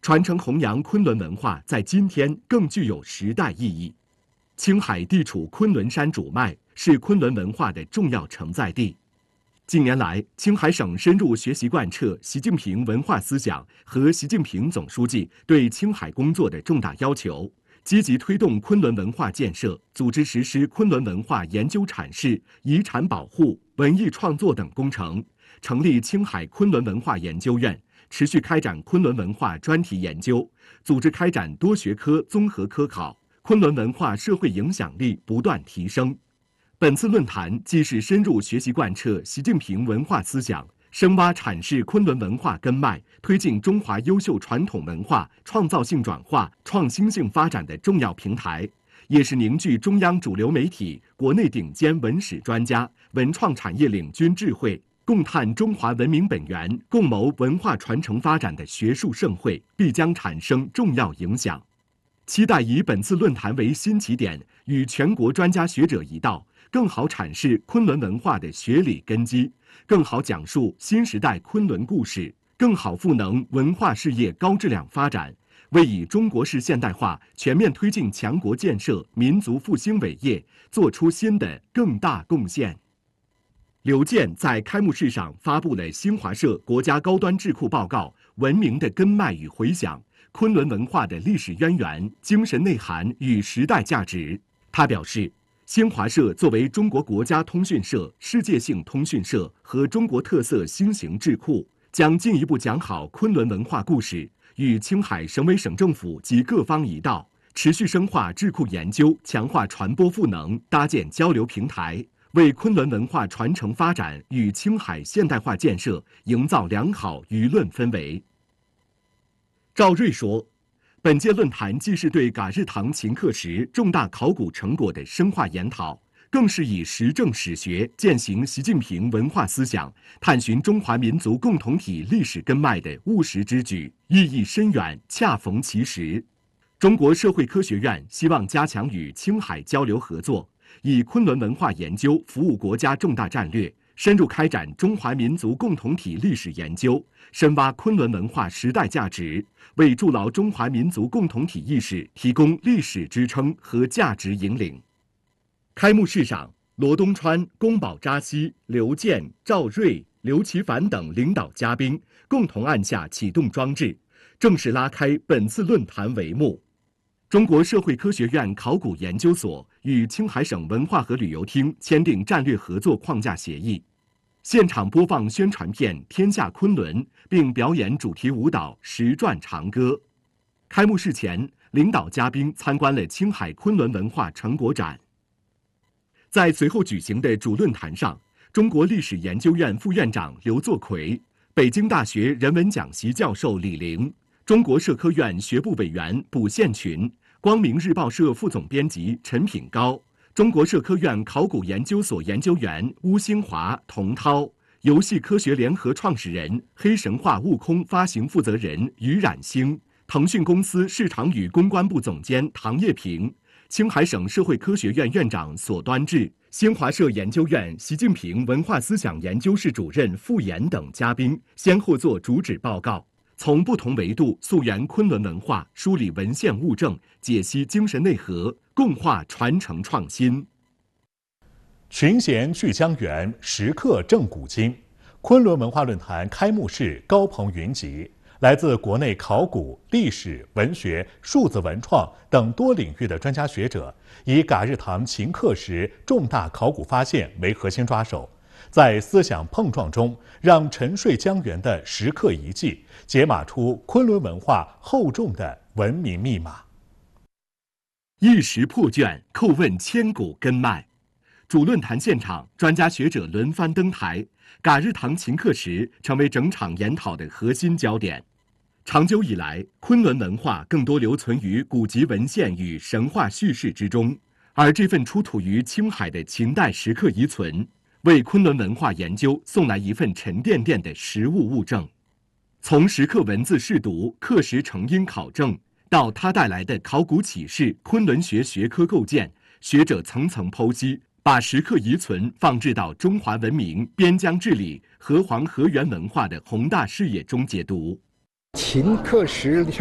传承弘扬昆仑文化在今天更具有时代意义。青海地处昆仑山主脉，是昆仑文化的重要承载地。近年来，青海省深入学习贯彻习近平文化思想和习近平总书记对青海工作的重大要求，积极推动昆仑文化建设，组织实施昆仑文化研究阐释、遗产保护、文艺创作等工程，成立青海昆仑文化研究院，持续开展昆仑文化专题研究，组织开展多学科综合科考，昆仑文化社会影响力不断提升。本次论坛既是深入学习贯彻习近平文化思想，深挖阐释昆仑文化根脉，推进中华优秀传统文化创造性转化、创新性发展的重要平台，也是凝聚中央主流媒体、国内顶尖文史专家、文创产业领军智慧，共探中华文明本源、共谋文化传承发展的学术盛会，必将产生重要影响。期待以本次论坛为新起点，与全国专家学者一道，更好阐释昆仑文化的学理根基，更好讲述新时代昆仑故事，更好赋能文化事业高质量发展，为以中国式现代化全面推进强国建设、民族复兴伟业做出新的更大贡献。刘健在开幕式上发布了新华社国家高端智库报告《文明的根脉与回响：昆仑文化的历史渊源、精神内涵与时代价值》。他表示，新华社作为中国国家通讯社、世界性通讯社和中国特色新型智库，将进一步讲好昆仑文化故事，与青海省委省政府及各方一道，持续深化智库研究，强化传播赋能，搭建交流平台，为昆仑文化传承发展与青海现代化建设营造良好舆论氛围。赵瑞说，本届论坛既是对嘎日唐秦刻石重大考古成果的深化研讨，更是以实证史学践行习近平文化思想，探寻中华民族共同体历史根脉的务实之举，意义深远，恰逢其时。中国社会科学院希望加强与青海交流合作，以昆仑文化研究服务国家重大战略，深入开展中华民族共同体历史研究，深挖昆仑文化时代价值，为筑牢中华民族共同体意识提供历史支撑和价值引领。开幕式上，罗东川、宫保扎西、刘健、赵瑞、刘奇凡等领导嘉宾共同按下启动装置，正式拉开本次论坛帷幕。中国社会科学院考古研究所与青海省文化和旅游厅签订战略合作框架协议，现场播放宣传片《天下昆仑》，并表演主题舞蹈《石转长歌》。开幕式前，领导嘉宾参观了青海昆仑文化成果展。在随后举行的主论坛上，中国历史研究院副院长刘作奎、北京大学人文讲席教授李玲、中国社科院学部委员卜宪群、光明日报社副总编辑陈品高、中国社科院考古研究所研究员邬兴华、童涛、游戏科学联合创始人、黑神话悟空发行负责人于冉星、腾讯公司市场与公关部总监唐业平、青海省社会科学院院长索端志、新华社研究院习近平文化思想研究室主任傅岩等嘉宾先后作主旨报告，从不同维度溯源昆仑文化，梳理文献物证，解析精神内核，共话传承创新。 群贤聚江源，时刻正古今。昆仑文化论坛开幕式高朋云集，来自国内考古、历史、文学、数字文创等多领域的专家学者，以嘎日唐秦刻石重大考古发现为核心抓手，在思想碰撞中，让沉睡江源的石刻遗迹解码出昆仑文化厚重的文明密码。 一石破卷，叩问千古根脉。主论坛现场，专家学者轮番登台，嘎日唐秦刻石成为整场研讨的核心焦点。长久以来，昆仑文化更多留存于古籍文献与神话叙事之中，而这份出土于青海的秦代石刻遗存，为昆仑文化研究送来一份沉甸甸的实物物证。从石刻文字试读、刻石成因考证，到它带来的考古启示、昆仑学学科构建，学者层层剖析，把石刻遗存放置到中华文明、边疆治理、河黄河源文化的宏大视野中解读。 秦刻石上